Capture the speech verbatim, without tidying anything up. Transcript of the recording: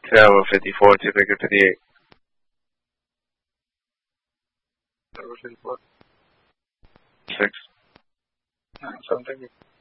Yeah, well, fifty-four, two pick at fifty-eight. Over fifty-four. Six. Alright, so I'm thinking.